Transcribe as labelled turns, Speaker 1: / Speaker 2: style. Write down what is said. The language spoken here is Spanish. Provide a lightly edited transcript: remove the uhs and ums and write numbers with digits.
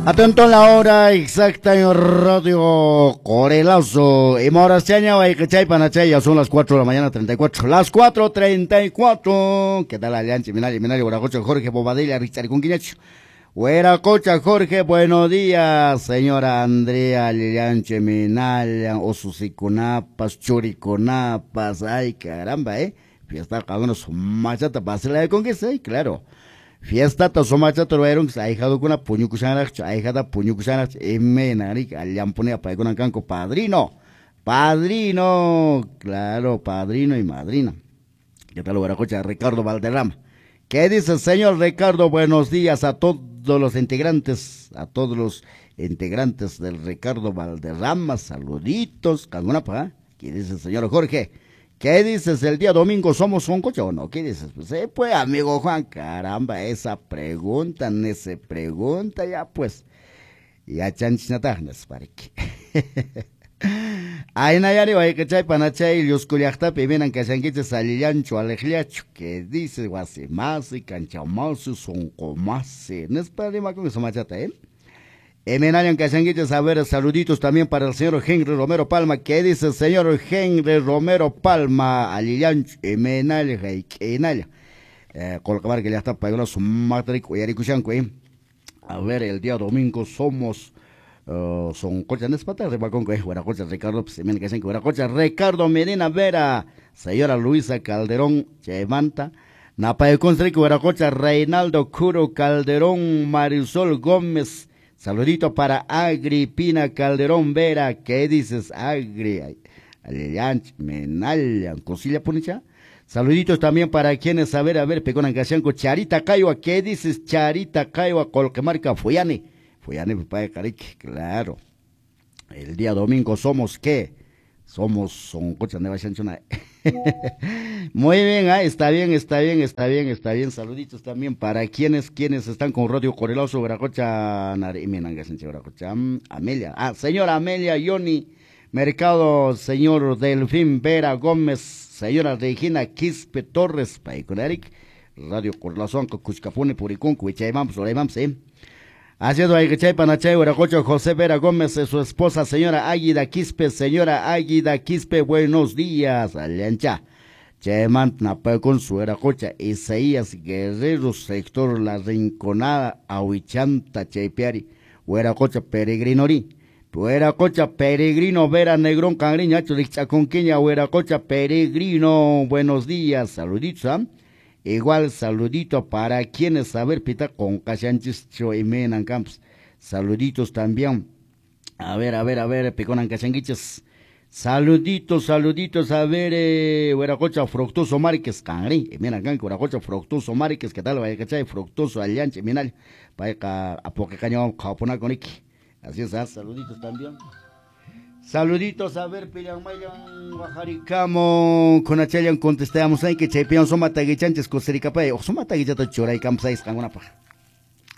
Speaker 1: Atento a la hora exacta en Radio Corelazo. Y Mora Chaña, Guaycachay, Panachay, ya son las 4 de la mañana, 34. Las 4:34. ¿Qué tal, Alianza? Minario, Guaracocha, Jorge Bobadilla, Richard Conquiñacho. Guaracocha, Jorge, buenos días. Señora Andrea, Alianza, Minalia, Osusiconapas, Churiconapas. Ay, caramba, Fiesta, cada uno su machata, pasela de conquista, claro. Fiesta tosomacha toroeron ahijado con una puño cusanach, ahijada puño cusanach, emenari, aliampone a con canco, padrino, claro, padrino y madrina. ¿Qué tal, Guaracocha? Ricardo Valderrama. ¿Qué dice el señor Ricardo? Buenos días a todos los integrantes, del Ricardo Valderrama, saluditos, Cangunapa. ¿Qué dice el señor Jorge? ¿Qué dices el día domingo? ¿Somos un coche o no? ¿Qué dices? Pues amigo Juan, caramba, esa pregunta, ya pues. Ya chanchinata, nespariki. Ay, Nayari, hay que chay panachay, los culiacta, pimenan que se enquiche salillancho, alejliacho, que dice guasimasi, canchamasu, son comasi. Nesparima con eso machata, Emenayan Casanguiches, a ver, saluditos también para el señor Henry Romero Palma. ¿Qué dice el señor Henry Romero Palma? Alillanch, Emenal, Enal. Colocamar que ya está pagando su matrico y aricuchanco, A ver, el día domingo somos, son cochas de espata, Ricardo, pues, Ricardo Medina Vera, señora Luisa Calderón, Chevanta. Napa de Constrico, Guaracocha, Reinaldo Curo Calderón, Marisol Gómez. Saludito para Agripina Calderón Vera. ¿Qué dices, Agri? Alianch, Menal, Cosilla Punicha. Saluditos también para quienes, a ver, Peconan Cacianco, Charita Caiwa. ¿Qué dices, Charita Caiwa? Colquemarca, Fuyane, papá de Carique, claro. El día domingo somos, ¿qué? Son cochas de Bachanchona. Muy bien, está bien. Saluditos también para quienes están con Radio Corelazo, Guaracocha, Amelia. Señora Amelia Yoni Mercado, señor Delfín Vera Gómez, señora Regina Quispe Torres, Paiconaric, Radio Corelazo, Cuscapone, Puricún, Cuichaimams, Oreimams, Haciendo Aiguichay Panachay, Guaracocha, José Vera Gómez, su esposa, señora Águida Quispe, buenos días, Aliancha. Chemant con su Guaracocha, Isaías Guerrero, sector La Rinconada, Ahuichanta, Cheipiari, Guaracocha, Peregrinori, Guaracocha, Peregrino, Vera Negrón, Cangriña, Churichaconquiña, Guaracocha, Peregrino, buenos días, saluditos, Igual saludito para quienes saber pita con Cachanchis Choimenan Camps. Saluditos también. A ver, Peconan Cachanguiches. Saluditos, a ver, Hueracocha Fructuoso Márquez, Cangri, Menan Can, Hueracocha Fructuoso Márquez, ¿qué tal? Vaya, ¿cachai? Fructuoso Alianche, Menal, para a poque cañón, Capona con Iki. Así es, saluditos también. Saluditos, a ver, Pillanmayan, Guajaricamo, con Achayan contestamos ahí que Chaipian Somataguichanches, Costa Rica, o Somataguichata Choray, Campsais, Cangonapa.